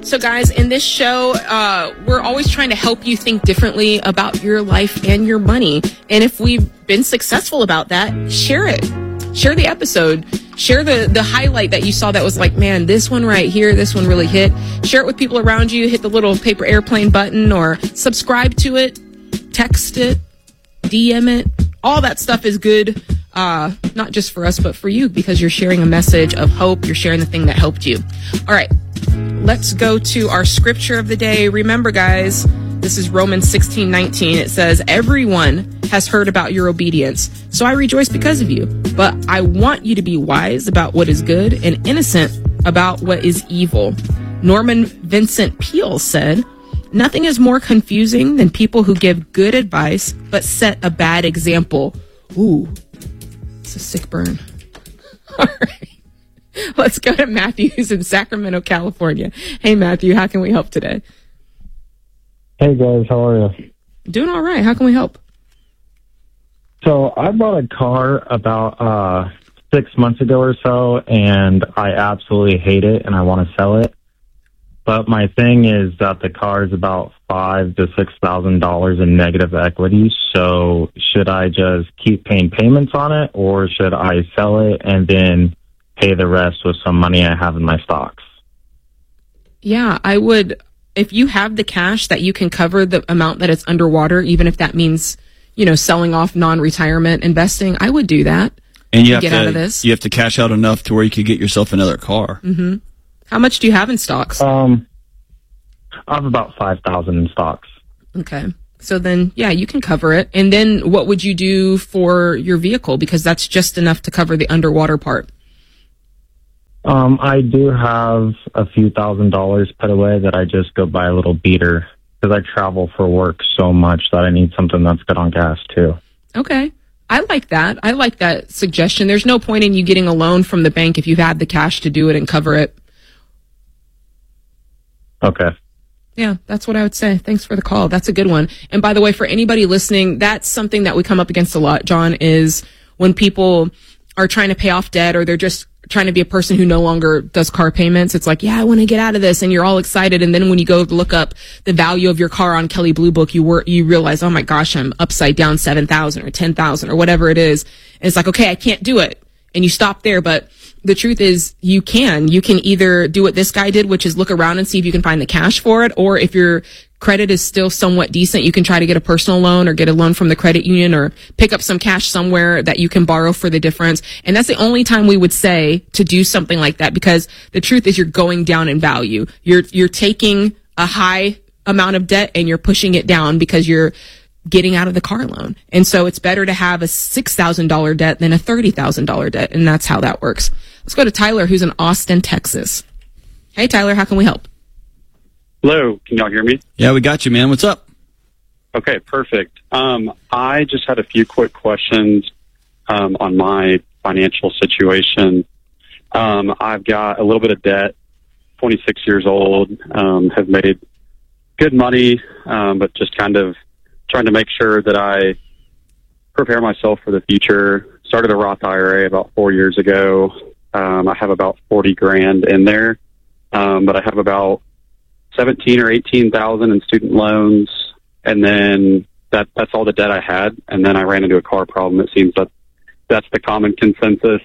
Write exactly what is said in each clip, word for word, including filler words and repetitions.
So guys, in this show, uh, we're always trying to help you think differently about your life and your money. And if we've been successful about that, share it. Share the episode. Share the, the highlight that you saw that was like, man, this one right here, this one really hit. Share it with people around you. Hit the little paper airplane button or subscribe to it. Text it. D M it. All that stuff is good. Uh, not just for us, but for you, because you're sharing a message of hope. You're sharing the thing that helped you. All right. Let's go to our scripture of the day. Remember, guys, this is Romans sixteen nineteen. It says, everyone has heard about your obedience, so I rejoice because of you. But I want you to be wise about what is good and innocent about what is evil. Norman Vincent Peale said, nothing is more confusing than people who give good advice but set a bad example. Ooh, it's a sick burn. All right. Let's go to Matthew, who's in Sacramento, California. Hey, Matthew, how can we help today? Hey, guys, how are you? Doing all right. How can we help? So I bought a car about uh, six months ago or so, and I absolutely hate it, and I want to sell it. But my thing is that the car is about five to six thousand dollars in negative equity. So should I just keep paying payments on it, or should I sell it and then pay the rest with some money I have in my stocks? Yeah, I would. If you have the cash that you can cover the amount that it's underwater, even if that means, you know, selling off non-retirement investing, I would do that. And you have get to out of this. You have to cash out enough to where you could get yourself another car. Mm-hmm. How much do you have in stocks? Um, I have about five thousand in stocks. Okay. So then, yeah, you can cover it. And then what would you do for your vehicle? Because that's just enough to cover the underwater part. Um, I do have a few thousand dollars put away that I just go buy a little beater because I travel for work so much that I need something that's good on gas too. Okay. I like that. I like that suggestion. There's no point in you getting a loan from the bank if you've had the cash to do it and cover it. Okay. Yeah, that's what I would say. Thanks for the call. That's a good one. And by the way, for anybody listening, that's something that we come up against a lot, John, is when people are trying to pay off debt or they're just trying to be a person who no longer does car payments. It's like, yeah, I want to get out of this. And you're all excited. And then when you go look up the value of your car on Kelley Blue Book, you were, you realize, oh my gosh, I'm upside down seven thousand or ten thousand or whatever it is. And it's like, okay, I can't do it. And you stop there. But the truth is you can, you can either do what this guy did, which is look around and see if you can find the cash for it. Or if your credit is still somewhat decent, you can try to get a personal loan or get a loan from the credit union or pick up some cash somewhere that you can borrow for the difference. And that's the only time we would say to do something like that, because the truth is you're going down in value. You're, you're taking a high amount of debt and you're pushing it down because you're getting out of the car loan. And so it's better to have a six thousand dollars debt than a thirty thousand dollars debt. And that's how that works. Let's go to Tyler, who's in Austin, Texas. Hey, Tyler, how can we help? Hello, can y'all hear me? Yeah, we got you, man. What's up? Okay, perfect. Um, I just had a few quick questions um, on my financial situation. Um, I've got a little bit of debt, twenty-six years old, um, have made good money, um, but just kind of trying to make sure that I prepare myself for the future. Started a Roth I R A about four years ago. Um, I have about forty grand in there, um, but I have about seventeen or eighteen thousand in student loans, and then that that's all the debt I had. And then I ran into a car problem. It seems that that's the common consensus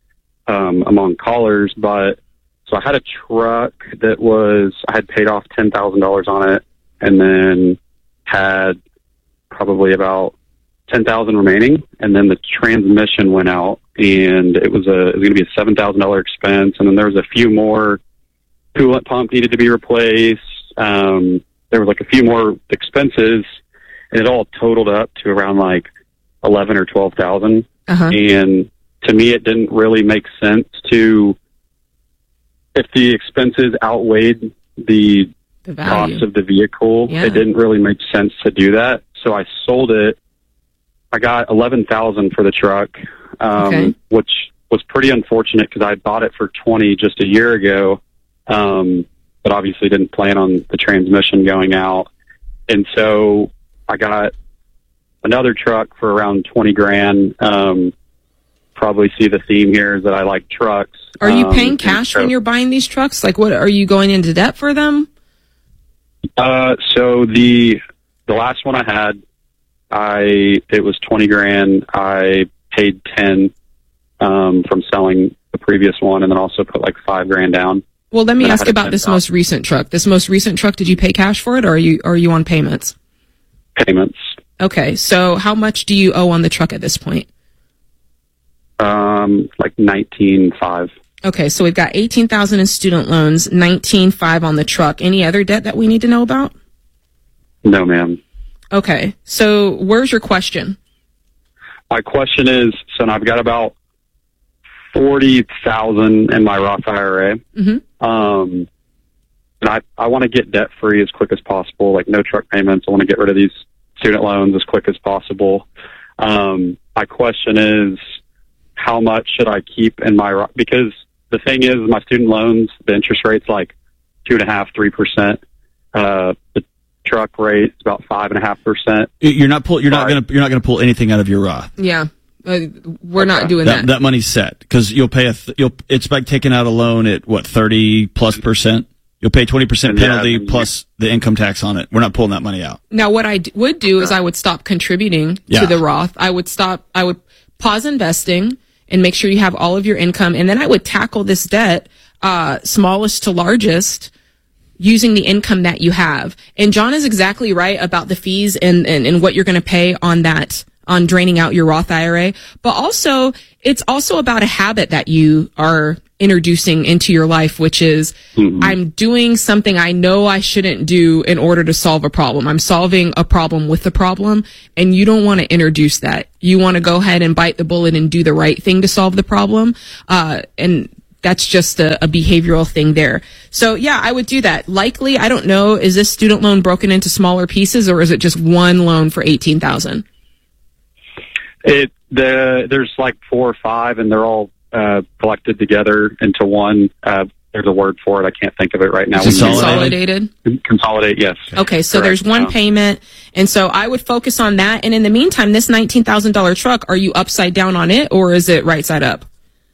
um, among callers. But so I had a truck that was I had paid off ten thousand dollars on it, and then had probably about ten thousand remaining. And then the transmission went out, and it was a it was going to be a seven thousand dollar expense. And then there was a few more. Coolant pump needed to be replaced. Um, there was like a few more expenses, and it all totaled up to around like eleven or twelve thousand. Uh-huh. And to me, it didn't really make sense to, if the expenses outweighed the, The cost of the vehicle, Yeah. it didn't really make sense to do that. So I sold it. I got eleven thousand for the truck, um, Okay. which was pretty unfortunate because I bought it for twenty just a year ago. Um, but obviously didn't plan on the transmission going out. And so I got another truck for around twenty grand. Um, probably see the theme here is that I like trucks. Are you Um, paying and cash so- when you're buying these trucks? Like, what, are you going into debt for them? Uh, so the the last one I had, I it was twenty grand. I paid ten um, from selling the previous one, and then also put like five grand down. Well, let me Then I ask had a about this ten most recent truck. This most recent truck, did you pay cash for it, or are you or are you on payments? payments. Okay, so how much do you owe on the truck at this point? Um, like nineteen five. Okay, so we've got eighteen thousand in student loans, nineteen five on the truck. Any other debt that we need to know about? No, ma'am. Okay, so where's your question? My question is, so now I've got about forty thousand in my Roth I R A. Mm-hmm. Um, and I, I want to get debt free as quick as possible, like no truck payments. I want to get rid of these student loans as quick as possible. Um, my question is, how much should I keep in my Roth? Because the thing is, my student loans, the interest rate's like two and a half, three percent. Uh, the truck rate is about five and a half percent. You're not pull. You're not gonna. You're not gonna pull anything out of your Roth. Yeah, uh, we're Okay. not doing That, that. that money's set because you'll pay a. Th- you'll. It's like taking out a loan at what thirty plus percent. You'll pay twenty percent Yeah, penalty I mean, plus the income tax on it. We're not pulling that money out. Now, what I d- would do is I would stop contributing Yeah. to the Roth. I would stop. I would pause investing and make sure you have all of your income, and then I would tackle this debt, uh, smallest to largest, using the income that you have. And John is exactly right about the fees and, and, and what you're going to pay on that, on draining out your Roth I R A. But also, it's also about a habit that you are introducing into your life, which is Mhm. I'm doing something I know I shouldn't do in order to solve a problem. I'm solving a problem with the problem, and you don't want to introduce that. You want to go ahead and bite the bullet and do the right thing to solve the problem. Uh, and that's just a, a behavioral thing there. So yeah, I would do that. Likely, I don't know, is this student loan broken into smaller pieces, or is it just one loan for eighteen thousand? It the there's like four or five, and they're all uh, collected together into one. Uh, there's a word for it. I can't think of it right now. Consolidated? Consolidate, yes. Okay, so Correct. there's one Yeah. payment, and so I would focus on that. And in the meantime, this nineteen thousand dollars truck, are you upside down on it, or is it right side up?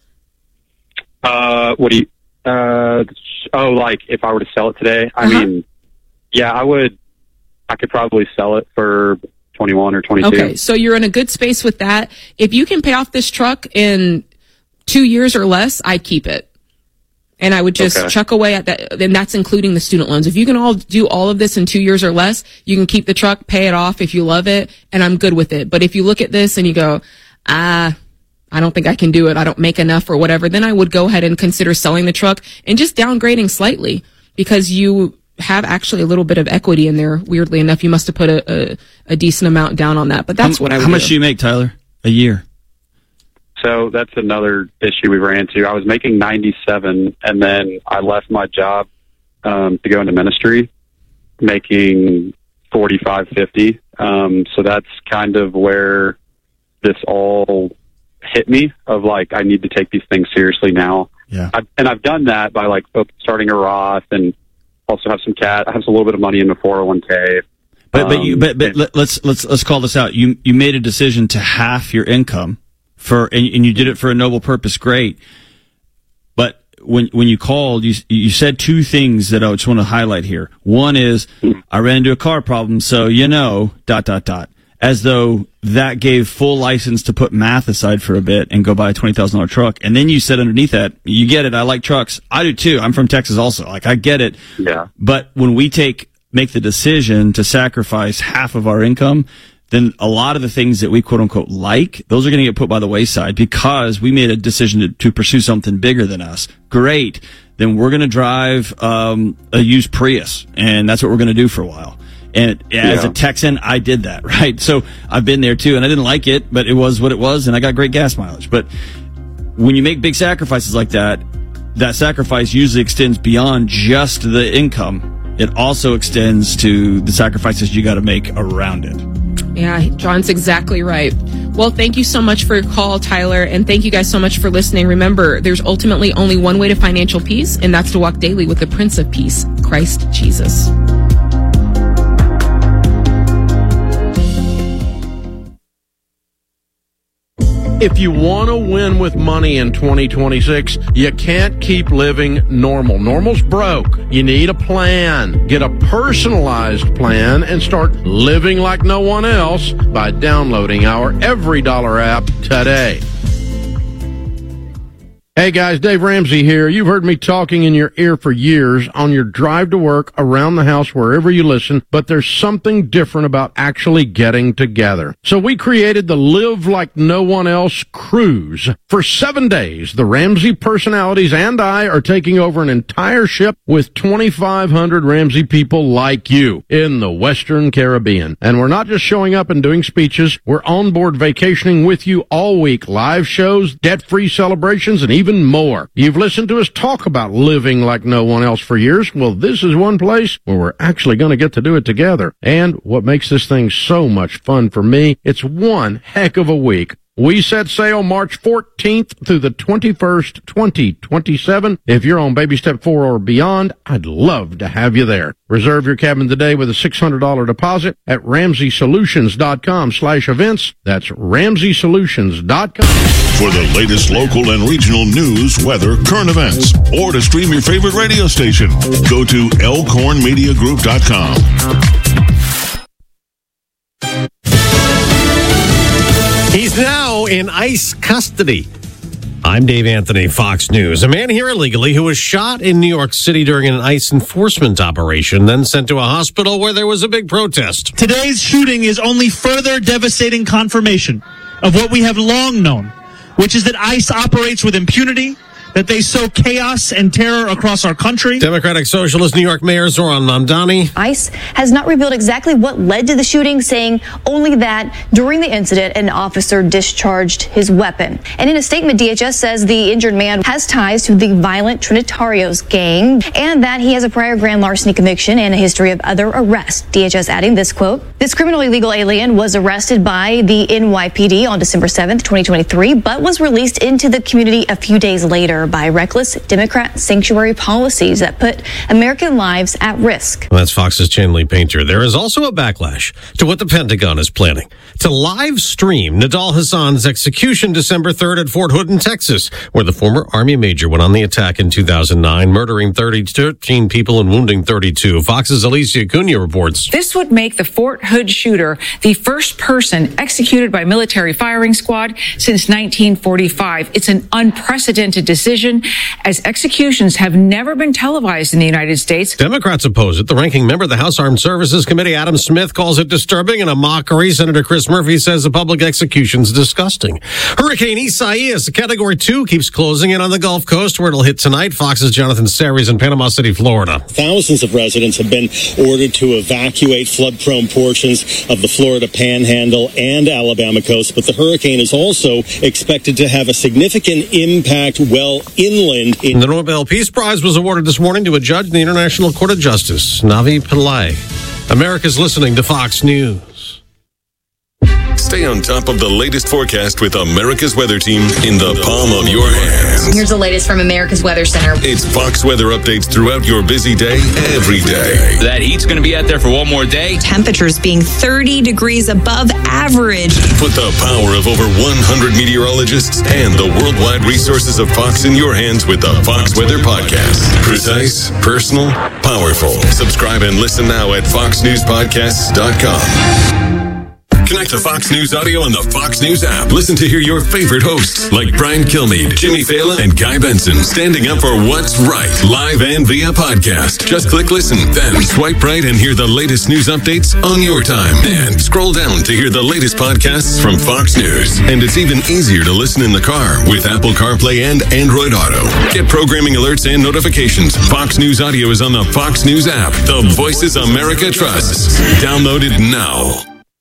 Uh, what do you? Uh, oh, like if I were to sell it today, I Uh-huh. mean, yeah, I would. I could probably sell it for twenty-one or twenty-two. Okay, so you're in a good space with that. If you can pay off this truck in two years or less, I'd keep it. And I would just Okay. chuck away at that, and that's including the student loans. If you can all do all of this in two years or less, you can keep the truck, pay it off if you love it, and I'm good with it. But if you look at this and you go, ah, I don't think I can do it, I don't make enough or whatever, then I would go ahead and consider selling the truck and just downgrading slightly, because you have actually a little bit of equity in there. Weirdly enough, you must have put a, a, a decent amount down on that, but that's how, what I would How much do. do you make, Tyler? A year? So that's another issue we ran into. I was making ninety-seven, and then I left my job um, to go into ministry, making forty-five, fifty. Um, so that's kind of where this all hit me. Of like, I need to take these things seriously now. Yeah. I, and I've done that by like starting a Roth, and also have some cat. I have a little bit of money in the four oh one k. But but you Um, but but and- let- let's let's let's call this out. You you made a decision to half your income for and, and you did it for a noble purpose. Great. But when when you called, you you said two things that I just want to highlight here. One is I ran into a car problem, so you know dot dot dot. As though that gave full license to put math aside for a bit and go buy a twenty thousand dollar truck. And then you said underneath that, you get it. I like trucks. I do too. I'm from Texas also. Like I get it. Yeah. But when we take make the decision to sacrifice half of our income, then a lot of the things that we quote unquote like, those are going to get put by the wayside because we made a decision to, to pursue something bigger than us. Great. Then we're going to drive um, a used Prius, and that's what we're going to do for a while. And as Yeah. a Texan, I did that, right? So I've been there too, and I didn't like it, but it was what it was, and I got great gas mileage. But when you make big sacrifices like that, that sacrifice usually extends beyond just the income. It also extends to the sacrifices you got to make around it. Yeah, John's exactly right. Well, thank you so much for your call, Tyler, and thank you guys so much for listening. Remember, there's ultimately only one way to financial peace, and that's to walk daily with the Prince of Peace, Christ Jesus. If you want to win with money in twenty twenty-six, you can't keep living normal. Normal's broke. You need a plan. Get a personalized plan and start living like no one else by downloading our Every Dollar app today. Hey guys, Dave Ramsey here. You've heard me talking in your ear for years on your drive to work, around the house, wherever you listen, but there's something different about actually getting together. So we created the Live Like No One Else cruise. For seven days, the Ramsey personalities and I are taking over an entire ship with twenty-five hundred Ramsey people like you in the Western Caribbean. And we're not just showing up and doing speeches. We're on board vacationing with you all week. Live shows, debt-free celebrations, and even Even more. You've listened to us talk about living like no one else for years. Well, this is one place where we're actually going to get to do it together. And what makes this thing so much fun for me, it's one heck of a week. We set sail March fourteenth through the twenty-first, twenty twenty-seven. If you're on baby step four or beyond, I'd love to have you there. Reserve your cabin today with a six hundred dollars deposit at ramsey solutions dot com slash events. That's ramsey solutions dot com. For the latest local and regional news, weather, current events, or to stream your favorite radio station, go to elkhorn media group dot com. He's now in ICE custody. I'm Dave Anthony, Fox News. A man here illegally who was shot in New York City during an ICE enforcement operation, then sent to a hospital where there was a big protest. Today's shooting is only further devastating confirmation of what we have long known, which is that ICE operates with impunity, that they sow chaos and terror across our country. Democratic Socialist New York Mayor Zohran Mamdani. ICE has not revealed exactly what led to the shooting, saying only that during the incident, an officer discharged his weapon. And in a statement, D H S says the injured man has ties to the violent Trinitarios gang and that he has a prior grand larceny conviction and a history of other arrests. D H S adding this quote, "This criminally illegal alien was arrested by the N Y P D on December seventh, twenty twenty-three, but was released into the community a few days later by reckless Democrat sanctuary policies that put American lives at risk." That's Fox's Chanley Painter. There is also a backlash to what the Pentagon is planning to live stream Nidal Hassan's execution December third at Fort Hood in Texas, where the former Army major went on the attack in two thousand nine, murdering thirteen people and wounding thirty-two. Fox's Alicia Cunha reports. This would make the Fort Hood shooter the first person executed by military firing squad since nineteen forty-five. It's an unprecedented decision, as executions have never been televised in the United States. Democrats oppose it. The ranking member of the House Armed Services Committee, Adam Smith, calls it disturbing and a mockery. Senator Chris Murphy says the public execution's disgusting. Hurricane Isaias, Category two, keeps closing in on the Gulf Coast, where it'll hit tonight. Fox's Jonathan Saries in Panama City, Florida. Thousands of residents have been ordered to evacuate flood-prone portions of the Florida Panhandle and Alabama coast, but the hurricane is also expected to have a significant impact well inland. In- the Nobel Peace Prize was awarded this morning to a judge in the International Court of Justice, Navi Pillay. America's listening to Fox News. Stay on top of the latest forecast with America's Weather Team in the palm of your hands. Here's the latest from America's Weather Center. It's Fox weather updates throughout your busy day, every day. That heat's going to be out there for one more day. Temperatures being thirty degrees above average. Put the power of over one hundred meteorologists and the worldwide resources of Fox in your hands with the Fox Weather Podcast. Precise, personal, powerful. Subscribe and listen now at fox news podcasts dot com. Connect to Fox News Audio on the Fox News app. Listen to hear your favorite hosts like Brian Kilmeade, Jimmy Fallon, and Guy Benson standing up for what's right, live and via podcast. Just click listen, then swipe right and hear the latest news updates on your time. And scroll down to hear the latest podcasts from Fox News. And it's even easier to listen in the car with Apple CarPlay and Android Auto. Get programming alerts and notifications. Fox News Audio is on the Fox News app. The voices America trusts. Download it now.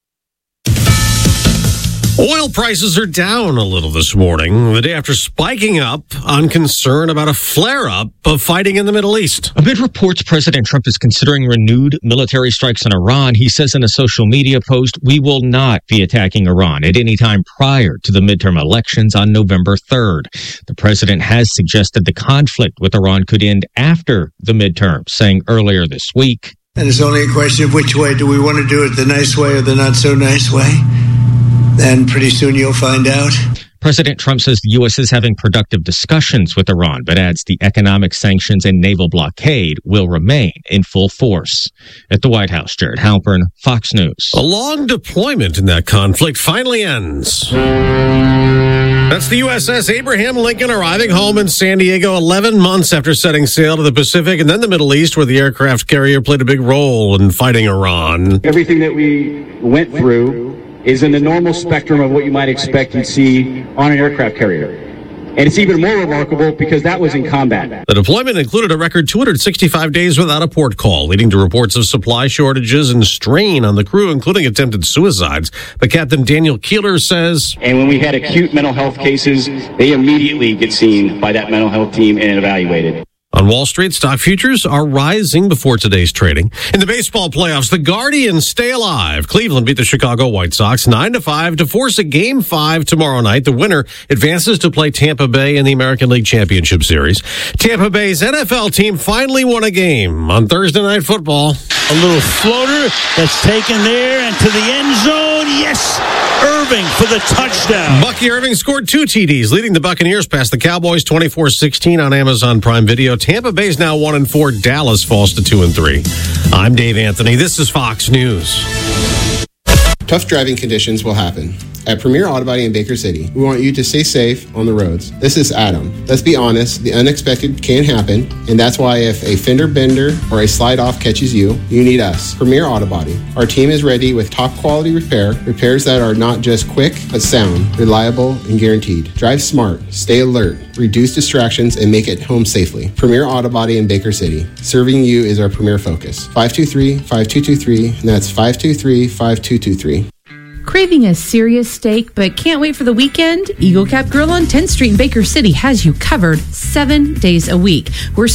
Oil prices are down a little this morning, the day after spiking up on concern about a flare-up of fighting in the Middle East. Amid reports President Trump is considering renewed military strikes on Iran, he says in a social media post, "We will not be attacking Iran at any time prior to the midterm elections on November third. The president has suggested the conflict with Iran could end after the midterms, saying earlier this week, "And it's only a question of which way. Do we want to do it, the nice way or the not so nice way? And pretty soon you'll find out." President Trump says the U S is having productive discussions with Iran, but adds the economic sanctions and naval blockade will remain in full force. At the White House, Jared Halpern, Fox News. A long deployment in that conflict finally ends. That's the U S S Abraham Lincoln arriving home in San Diego eleven months after setting sail to the Pacific and then the Middle East, where the aircraft carrier played a big role in fighting Iran. Everything that we went through is in the normal spectrum of what you might expect you'd see on an aircraft carrier. And it's even more remarkable because that was in combat. The deployment included a record two hundred sixty-five days without a port call, leading to reports of supply shortages and strain on the crew, including attempted suicides. But Captain Daniel Keeler says, and when we had acute mental health cases, they immediately get seen by that mental health team and evaluated. On Wall Street, stock futures are rising before today's trading. In the baseball playoffs, the Guardians stay alive. Cleveland beat the Chicago White Sox nine to five to force a game five tomorrow night. The winner advances to play Tampa Bay in the American League Championship Series. Tampa Bay's N F L team finally won a game on Thursday Night Football. A little floater that's taken there and to the end zone. Yes, Irving for the touchdown. Bucky Irving scored two T Ds, leading the Buccaneers past the Cowboys twenty-four sixteen on Amazon Prime Video. Tampa Bay's now one and four. Dallas falls to two and three. I'm Dave Anthony. This is Fox News. Tough driving conditions will happen. At Premier Auto Body in Baker City, we want you to stay safe on the roads. This is Adam. Let's be honest, the unexpected can happen, and that's why if a fender bender or a slide off catches you, you need us, Premier Auto Body. Our team is ready with top quality repair, repairs that are not just quick, but sound, reliable, and guaranteed. Drive smart, stay alert, reduce distractions, and make it home safely. Premier Auto Body in Baker City. Serving you is our premier focus. five two three, five two two three, and that's five two three, five two two three. Craving a serious steak but can't wait for the weekend? Eagle Cap Grill on tenth Street in Baker City has you covered seven days a week. We're